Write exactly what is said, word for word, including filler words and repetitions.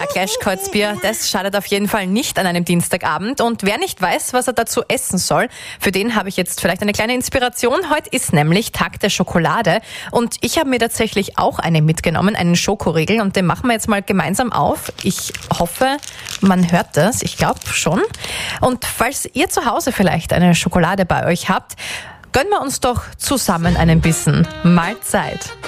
Clash-Kreuzbier, das schadet auf jeden Fall nicht an einem Dienstagabend. Und wer nicht weiß, was er dazu essen soll, für den habe ich jetzt vielleicht eine kleine Inspiration. Heute ist nämlich Tag der Schokolade und ich habe mir tatsächlich auch eine mitgenommen, einen Schokoriegel, und den machen wir jetzt mal gemeinsam auf. Ich hoffe, man hört das. Ich glaube schon. Und falls ihr zu Hause vielleicht eine Schokolade bei euch habt, gönnen wir uns doch zusammen einen Bissen. Mahlzeit.